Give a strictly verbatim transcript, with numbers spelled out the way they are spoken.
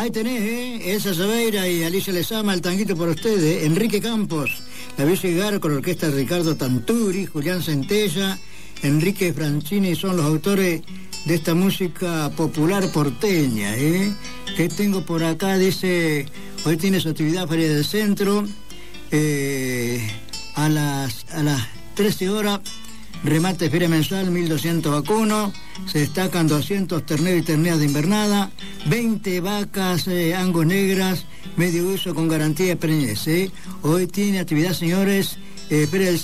Ahí tenés, ¿eh? Elsa Sabeira y Alicia Lezama, el tanguito por ustedes. Enrique Campos, la vio llegar con la orquesta de Ricardo Tanturi, Julián Centella, Enrique Francini, son los autores de esta música popular porteña, ¿eh? Que tengo por acá, dice, hoy tiene su actividad Feria del Centro, eh, a las, a las trece horas, remate feria mensual, mil doscientos vacunos, se destacan doscientos terneros y terneras de invernada, veinte vacas eh, angus negras, medio uso con garantía de preñez, ¿eh? Hoy tiene actividad, señores, eh, Feria del